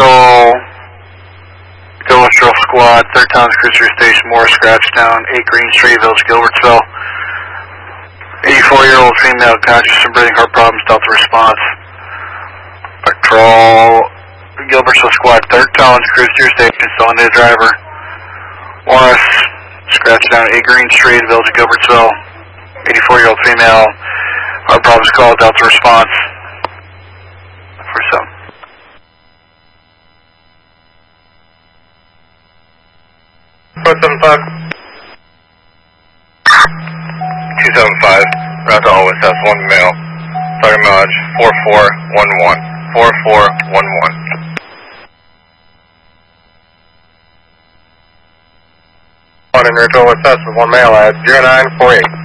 Patrol, Industrial Squad, 3rd Town's Cruiser Station, Morris, Scratchdown, 8 Green Street, Village, Gilbertsville. 84-year-old female, conscious and breathing, heart problems, Delta response. Patrol, Gilbertsville Squad, 3rd Town's Cruiser Station, still on the driver. Morris, Scratchdown, 8 Green Street, Village, Gilbertsville. 84-year-old female, heart problems, call, Delta response. 47. 475. 275. Route to Always has 1 male. Target mileage 4411. 4411. On in Route to Always has 1 male at 0948.